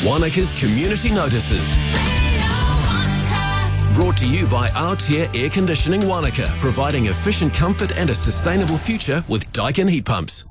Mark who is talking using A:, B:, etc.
A: Wanaka's Community Notices. Brought to you by Aotea Air Conditioning Wanaka, providing efficient comfort and a sustainable future with Daikin heat pumps.